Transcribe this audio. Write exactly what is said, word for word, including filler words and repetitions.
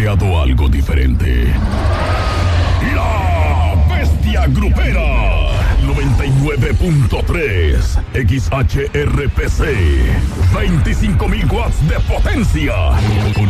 creado algo diferente. La Bestia Grupera. noventa y nueve punto tres X H R P C. veinticinco mil watts de potencia. Con